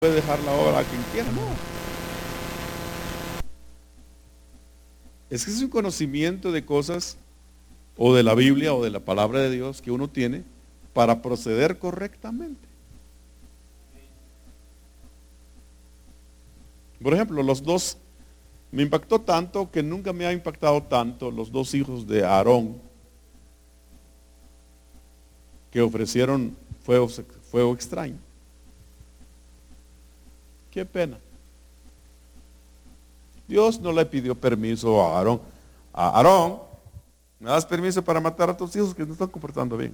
puede dejar la obra a quien quiera, no. Es que es un conocimiento de cosas o de la Biblia o de la palabra de Dios que uno tiene para proceder correctamente. Por ejemplo, los dos, me impactó tanto que nunca me ha impactado tanto los dos hijos de Aarón que ofrecieron fuego extraño. Qué pena. Dios no le pidió permiso a Aarón. Aarón, ¿me das permiso para matar a tus hijos que no están comportando bien?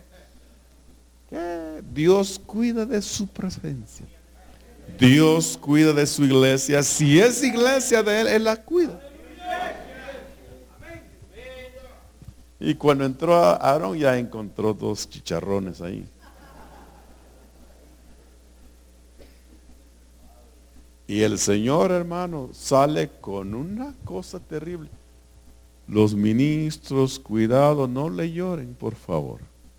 ¿Qué? Dios cuida de su presencia. Dios cuida de su iglesia. Si es iglesia de Él, Él la cuida. Y cuando entró a Aarón ya encontró dos chicharrones ahí. Y el Señor, hermano, sale con una cosa terrible. Los ministros, cuidado, no le lloren, por favor.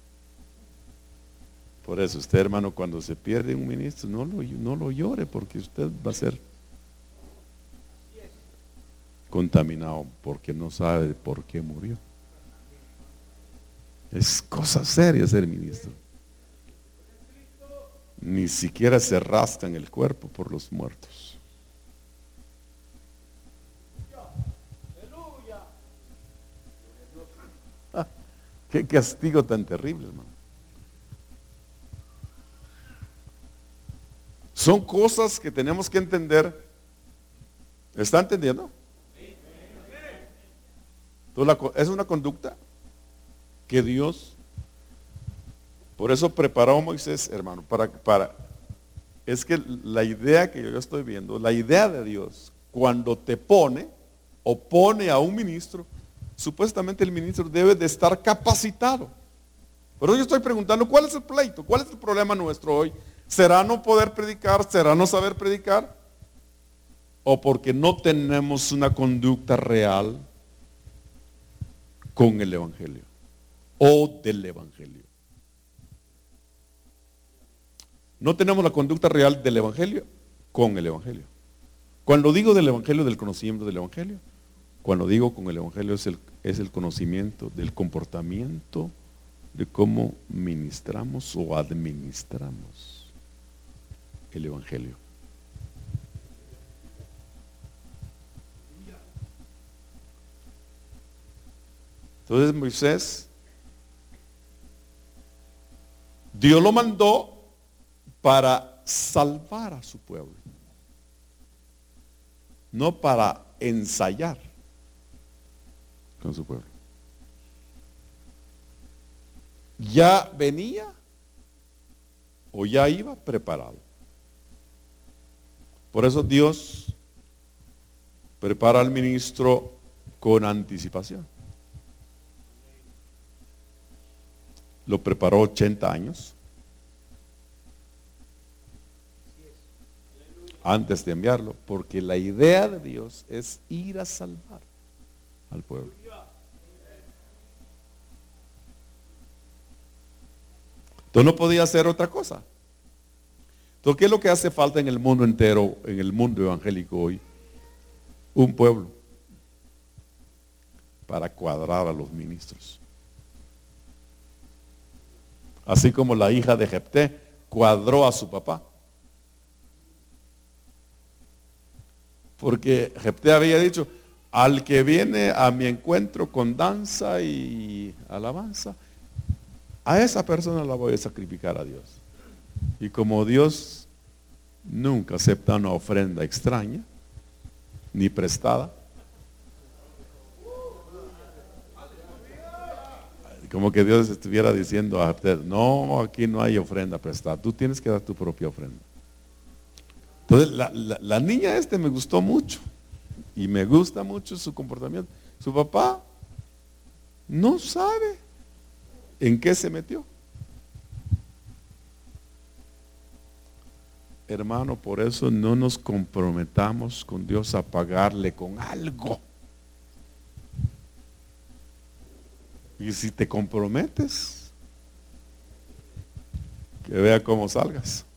Por eso usted, hermano, cuando se pierde un ministro, no lo llore, porque usted va a ser contaminado, porque no sabe por qué murió. Es cosa seria ser ministro. Ni siquiera se rascan el cuerpo por los muertos. Ah, qué castigo tan terrible, hermano. Son cosas que tenemos que entender. ¿Está entendiendo? Entonces, es una conducta que Dios, por eso preparó a Moisés, hermano, es que la idea que yo estoy viendo, la idea de Dios, cuando te pone o pone a un ministro, supuestamente el ministro debe de estar capacitado. Por eso yo estoy preguntando, ¿cuál es el pleito? ¿Cuál es el problema nuestro hoy? ¿Será no poder predicar? ¿Será no saber predicar? ¿O porque no tenemos una conducta real con el Evangelio o del Evangelio? No tenemos la conducta real del Evangelio con el Evangelio. Cuando digo del Evangelio, del conocimiento del Evangelio, cuando digo con el Evangelio es el conocimiento del comportamiento de cómo ministramos o administramos el Evangelio. Entonces Moisés, Dios lo mandó para salvar a su pueblo, no para ensayar con su pueblo. Ya venía o ya iba preparado. Por eso Dios prepara al ministro con anticipación. Lo preparó 80 años antes de enviarlo, porque la idea de Dios es ir a salvar al pueblo. Entonces no podía hacer otra cosa. Entonces, ¿qué es lo que hace falta en el mundo entero, en el mundo evangélico hoy? Un pueblo para cuadrar a los ministros. Así como la hija de Jefté cuadró a su papá. Porque Jefté había dicho, al que viene a mi encuentro con danza y alabanza, a esa persona la voy a sacrificar a Dios. Y como Dios nunca acepta una ofrenda extraña, ni prestada, como que Dios estuviera diciendo a Jefté, no, aquí no hay ofrenda prestada, tú tienes que dar tu propia ofrenda. Entonces la niña me gustó mucho y me gusta mucho su comportamiento. Su papá no sabe en qué se metió. Hermano, por eso no nos comprometamos con Dios a pagarle con algo. Y si te comprometes, que vea cómo salgas.